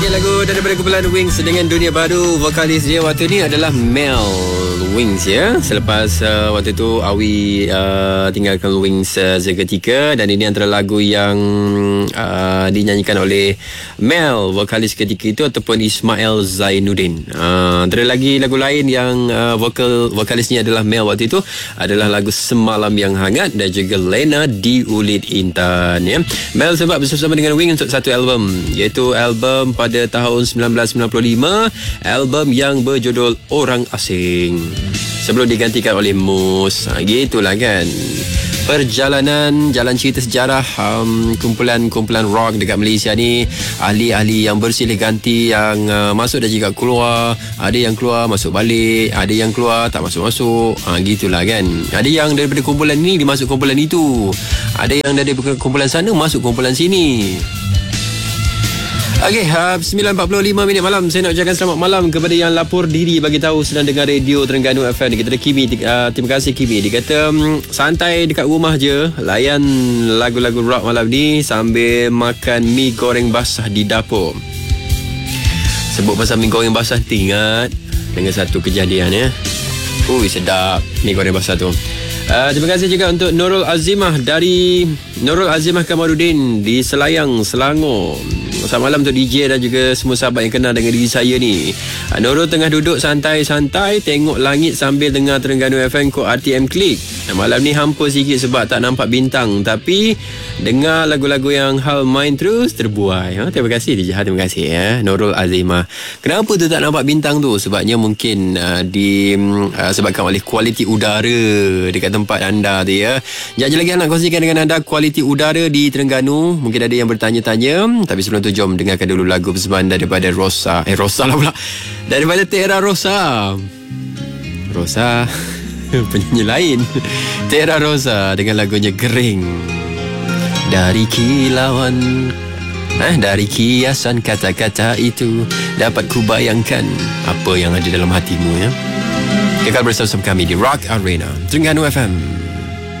Lagu daripada kumpulan Wings dengan dunia baru. Vokalis dia waktu ni adalah Mel Wings ya. Selepas waktu tu Awi tinggalkan Wings seketika, dan ini antara lagu yang dinyanyikan oleh Mel, vokalis ketika itu, ataupun Ismail Zainuddin. Antara lagi lagu lain yang vokalisnya adalah Mel waktu itu adalah lagu Semalam Yang Hangat dan juga Lena di Ulit Intan ya. Mel sebab bersama dengan Wings untuk satu album, iaitu album pada tahun 1995, album yang berjudul Orang Asing, sebelum digantikan oleh Mus. Gitulah kan perjalanan jalan cerita sejarah kumpulan rock dekat Malaysia ni. Ahli-ahli yang bersilih ganti, yang masuk dan juga keluar. Ada yang keluar masuk balik, ada yang keluar tak masuk-masuk. Gitulah kan. Ada yang daripada kumpulan ni dimasuk kumpulan itu, ada yang daripada kumpulan sana masuk kumpulan sini. Okey, 9.45 minit malam. Saya nak ucapkan selamat malam kepada yang lapor diri bagi tahu sedang dengar radio Terengganu FM. Dia kata Kimi, terima kasih Kimi. Dia kata santai dekat rumah je, layan lagu-lagu rock malam ni sambil makan mi goreng basah di dapur. Sebut pasal mi goreng basah, teringat dengan satu kejadian ya. Sedap mi goreng basah tu. Terima kasih juga untuk Nurul Azimah dari Nurul Azimah Kamarudin di Selayang, Selangor. Selamat malam untuk DJ dan juga semua sahabat yang kenal dengan diri saya ni. Nurul tengah duduk santai-santai tengok langit sambil dengar Terengganu FM kod RTM Klik. Malam ni hampa sikit sebab tak nampak bintang, tapi dengar lagu-lagu yang hal main terus terbuai. Terima kasih DJ, terima kasih ya Nurul Azimah. Kenapa tu tak nampak bintang tu? Sebabnya mungkin disebabkan oleh kualiti udara dekat tempat anda tu ya. Sekejap lagi nak kongsikan dengan anda kualiti udara di Terengganu. Mungkin ada yang bertanya-tanya, tapi sebelum tu jom dengarkan dulu lagu persembahan daripada Rosa lah pula, daripada Tera Rosa penyanyi lain. Tera Rosa dengan lagunya Gering. Dari kilauan dari kiasan kata-kata itu dapat ku bayangkan apa yang ada dalam hatimu ya. Kekal bersama kami di Rock Arena Terengganu FM.